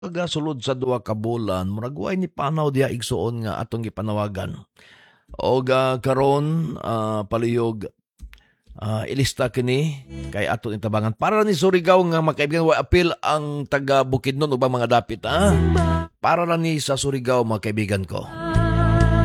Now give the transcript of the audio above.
Pagasulod sa duha ka bulan, murag way ni panaw diha igsuon nga atong gipanawagan. O karon palihog ilista kini kay aton itabangan para ni Surigao nga makaibigan wa apil ang taga Bukidnon ubang mga dapit para ra ni sa Surigao mga kaibigan ko.